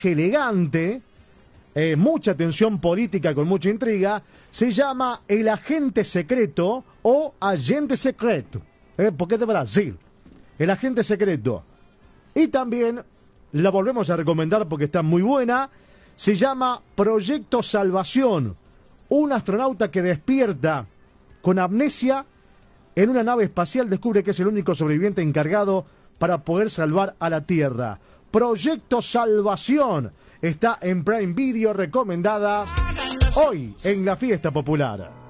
elegante, mucha tensión política con mucha intriga, se llama El Agente Secreto o Agente Secreto, porque es de Brasil, El Agente Secreto. Y también la volvemos a recomendar porque está muy buena, se llama Proyecto Salvación, un astronauta que despierta con amnesia en una nave espacial descubre que es el único sobreviviente encargado para poder salvar a la Tierra. Proyecto Salvación está en Prime Video, recomendada hoy en la Fiesta Popular.